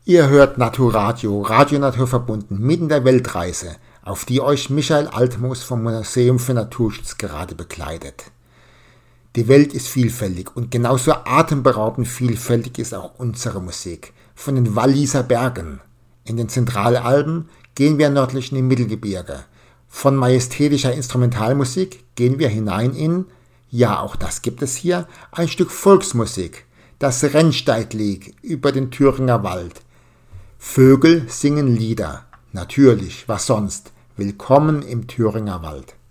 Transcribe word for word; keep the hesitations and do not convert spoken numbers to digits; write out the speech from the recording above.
Ihr hört Naturadio, Radio Natur verbunden, mitten in der Weltreise, auf die euch Michael Altmoos vom Museum für Naturschutz gerade begleitet. Die Welt ist vielfältig und genauso atemberaubend vielfältig ist auch unsere Musik. Von den Walliser Bergen in den Zentralalpen gehen wir nördlich in die Mittelgebirge. Von majestätischer Instrumentalmusik gehen wir hinein in, ja auch das gibt es hier, ein Stück Volksmusik, das Rennsteiglied über den Thüringer Wald. Vögel singen Lieder, natürlich, was sonst, willkommen im Thüringer Wald.